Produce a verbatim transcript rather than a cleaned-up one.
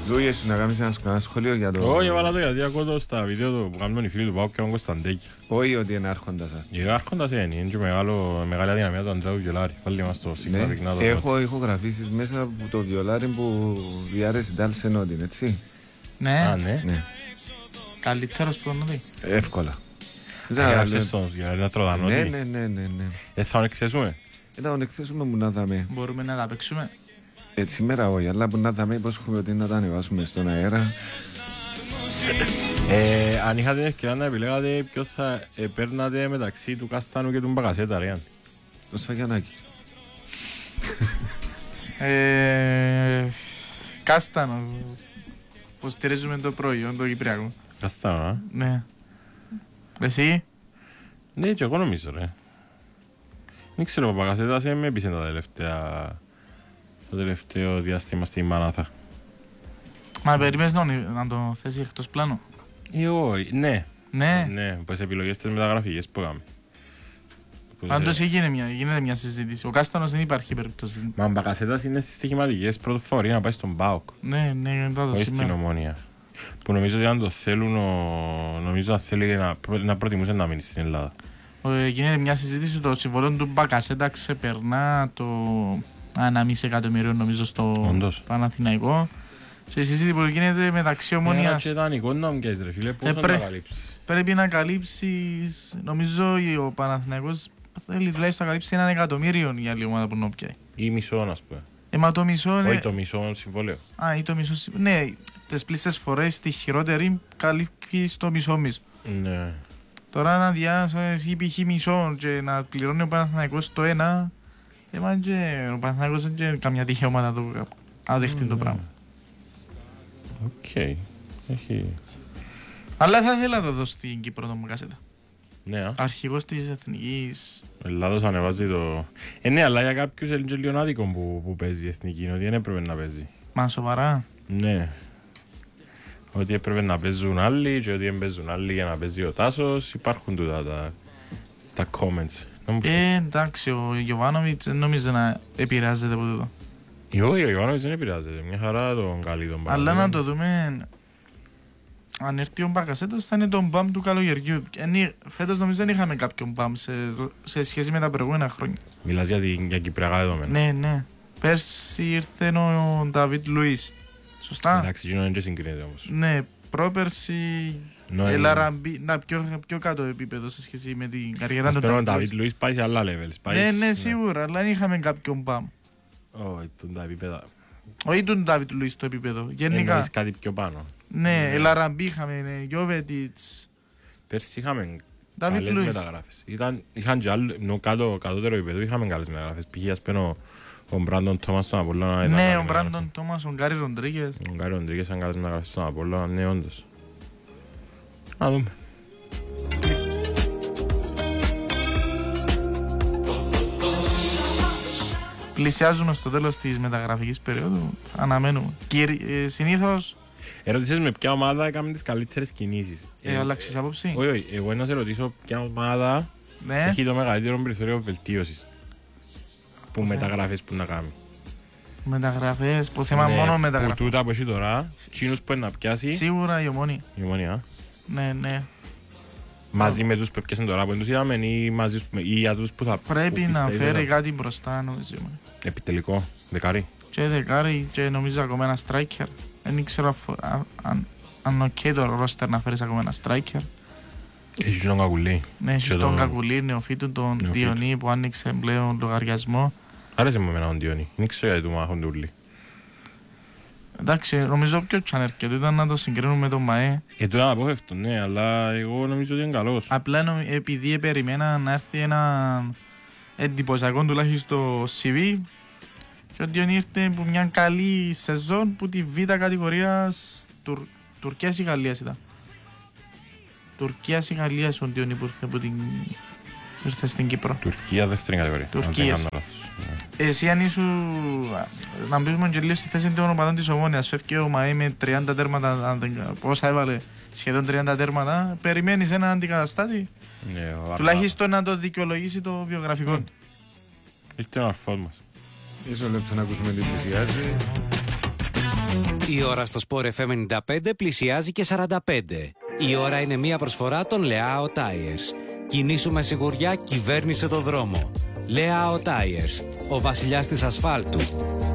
Του ήσουν να κάνεις ένα σχολείο για το... Όχι, έβαλα το γιατί ακούω το στα βίντεο που κάνουν οι φίλοι του Πάου και ο Κωνσταντέκη. Όχι ότι είναι άρχοντας σας. Η άρχοντας είναι, είναι και μεγάλο, μεγάλη αδυναμία του Αντρέου Βιολάρη. Πάλι μας το σίγουρα πυκνά το... Έχω ηχογραφήσεις μέσα από το Βιολάρη που διάρεσε τάλ σε νότιν, έτσι. Ναι. Α, ναι. Ναι. Καλύτερος προνοδί. Εύκολα. Γράψες τον Βιολάρη να τροδανότι. Ναι, ναι, ναι, ναι, ναι. Ε, θα τον εκθέσουμε. Ε, θα τον εκθέσουμε που να δάμε. Μπορούμε να τα παίξουμε. Ε, σήμερα όχι, αλλά που να δάμε υπόσχομαι ότι να τα ανεβάσουμε στον αέρα. Ε, αν είχατε την ευκαιρία να επιλέγατε ποιο θα ε, παίρνατε μεταξύ του Καστάνου και του Μπακασέτα, ρε Γιάννη. Ο Σφαγιανάκης. Ε, Κάστανο. Πως στηρίζουμε το προϊόν, το Κυπριακό. Καστάνου, α. Ναι. Εσύ. Ναι, και εγώ νομίζω, ρε. Δεν ξέρω, ο Μπακασέτας με έπεισε τα τελευταία... το τελευταίο διάστημα στη Μανάθα. Μα περίμενες να το θέσει εκτός πλάνου. Ε, όχι, ναι. Ναι. Ναι, τις επιλογές τις μεταγραφικές που έκαμε. Πάντως έγινε μια, γίνεται μια συζήτηση. Ο Κάστανος δεν υπάρχει περίπτωση. Μα ο Μπακασέτας είναι στις στοιχηματικές πρώτη φορά να πάει στον ΠΑΟΚ. Ναι, ναι, είναι το όχι στην σήμερα. Ομόνια. Που νομίζω ότι αν το θέλουν, ο... νομίζω αν θέλει να, προ... να προτιμούσε να μείνει στην Ελλάδα. Ε, γίνεται μια συζήτηση, το συμβόλαιο του Μπακασέτα ξεπερνά το ένα μισό εκατομμύριο νομίζω στο Όντως. Παναθηναϊκό. Σε συζήτηση που γίνεται μεταξύ Ομόνιας. Ένα και δανεικό να μου καίεις ρε φίλε, πώς Ε, να πρέ- τα καλύψεις. Πρέπει να καλύψεις, νομίζω ο Παναθηναϊκός θέλει τουλάχιστον να καλύψει έναν εκατομμύριο για άλλη ομάδα που να πιάει. Ή μισό, ας πούμε. Ε, μα το μισό είναι... Όχι το μισό συμβόλαιο. Α, ή το μισό... συ- Ναι, τις πλήστες φορές τη χειρότερη καλύφει το μισό μισό. Ναι. Τώρα να διάσει π.χ. μισό και να πληρώνει ο Παναθηναϊκός το ένα, έμα και ο Παναθηναϊκός δεν είναι καμιά τυχαία ομάδα να το αδεχτεί το πράγμα. Οκ. Έχει... Αλλά θα ήθελα να το δω στην Κύπρο τον Μπακασέτα. Ναι, α. Αρχηγός της Εθνικής. Ο Ελλάδος ανεβάζει το... Ε, ναι, αλλά για κάποιους είναι και λίγο άδικο που, που παίζει η εθνική, ότι δεν έπρεπε να παίζει. Μα σοβαρά. Ναι. Ότι έπρεπε να παίζουν άλλοι και ότι δεν παίζουν άλλοι για να παίζει ο Τάσος. Υπάρχουν τούτα τα, τα comments. Ε, εντάξει, ο Γιωβάνοβιτς δεν νομίζω να επηρεάζεται από τούτο. Όχι, ο Ιωάννοβιτς δεν επηρεάζεται. Μια χαρά τον καλεί τον Μπακασέτα. Αλλά να το δούμε, αν έρθει ο Μπακασέτας θα είναι το μπαμ του καλοκαιριού. Ενί- Φέτος νομίζω δεν είχαμε κάποιον μπαμ σε, σε σχέση με τα προηγούμενα χρόνια. Μιλάς για, την, για κυπριακά δεδομένα. Ναι, ναι. Πέρσι ήρθε ο Νταβίτ Λουίς. Σωστά. Εντάξει, εκείνο δεν και συγκρίνεται όμως. Ναι, πρόπερσι No, Ελαραμπή, να πιο, πιο κάτω επίπεδο σε σχέση με την καριέρα του Ας πέραν ο Νταβίτ Νταβίτ Λουίς πάει σε άλλα levels. πάει Ναι, σε- ναι, σίγουρα, αλλά δεν είχαμε κάποιον μπαμ. Όχι, τον τα επίπεδα. Όχι τον Νταβίτ Λουίς στο επίπεδο. Γενικά. Εννοείς κάτι πιο πάνω. Ναι, Ελαραμπή είχαμε, Γιώβετιτς. Πέρσι είχαμε Νταβίτ καλές Λουίς. μεταγράφες. Ήταν, είχαν και άλλο, ενώ κάτω, κατώτερο επίπεδο είχαμε καλές μεταγράφες. Πήγε ας πούμε ο, ο Μπράντον Τόμας στον Απόλλωνα. ήταν Ναι, καλή ο μεταγραφή. Μπράντον Τόμας, ο Γκάρι Ροντρίγκες. Ο Γκάρι Ροντρίγκες ήταν καλές μεταγραφές στον Απόλλωνα. Ναι, όντως. Να δούμε. Πλησιάζουμε στο τέλος της μεταγραφικής περίοδου. Αναμένουμε. Κύρι, ε, συνήθως Ερώτησες με ποια ομάδα έκαμε τις καλύτερες κινήσεις. ε, αλλάξεις άποψη. Όχι, όχι. Εγώ να σε ρωτήσω ποια ομάδα Ναι. έχει το μεγαλύτερο περιθώριο βελτίωσης. Που Πώς, ε? μεταγραφές που να κάνει. Μεταγραφές, που θέμα Ναι, μόνο που μεταγραφές. τούτα που έχει τώρα, τσίνους που είναι να πιάσει, Σίγουρα η Ομόνη. η Ομόνια. Ναι, ναι. Μαζί με τους που πιάσαν τώρα που τους είδαμε ή μαζί τους- ή για τους που θα Πρέπει που να πιστεύετε φέρει να- κάτι μπροστά, νομίζω. Επιτελικό, δεκάρι. Και δεκάρι και νομίζω ακόμα ένα striker. Δεν ξέρω αφο- α- αν, αν οκ το ρόστερ να φέρεις ακόμα ένα striker. Έχει και τον Κακουλή. Ναι, έχεις Και τον τον- Κακουλή, νεοφύτου, τον Νεοφύτου. Διονύ που άνοιξε πλέον λογαριασμό. Άρεσε μου εμένα τον Διόνι. Δεν ξέρω γιατί του μάχονται όλοι. Εντάξει, νομίζω πιο τσανέρκετο ήταν να το συγκρίνουμε με τον ΜΑΕ. Ε, τώρα να απόφευτο, ναι, αλλά εγώ νομίζω ότι είναι καλός. Απλά νο- επειδή περιμένα να έρθει ένα εντυπωσιακό τουλάχιστον σι βι και ο Διονύ ήρθε από μια καλή σεζόν που τη β' κατηγορίας Τουρ, Τουρκίας ή Γαλλίας ήταν. Τουρκίας ή Γαλλίας ο Διονύ που ήρθε, που την, ήρθε στην Κύπρο. Τουρκία, δεύτερη κατηγορία. αν δεν Τουρκίας. κάνω λάθος. Ναι. Εσύ αν ήσουν, να μπούμε και λίγο στη θέση των οπαδών της Ομόνιας, φεύγει ο ΜΑΕ με τριάντα τέρματα, αν δεν- πόσα έβαλε, σχεδόν τριάντα τέρματα, περιμένεις έναν αντικαταστάτη, Ναι, ο τουλάχιστον να το δικαιολογήσει το βιογραφικό του. Ήρθε ο αρφός μας. Ίσο λεπτό να ακούσουμε την πλησιάση. Η ώρα στο Sport εφ εμ ενενήντα πέντε πλησιάζει και σαράντα πέντε. Η ώρα είναι μια προσφορά των Leao Tires. Κινήσου με σιγουριά, κυβέρνησε το δρόμο. Leao Tires, ο βασιλιάς της ασφάλτου.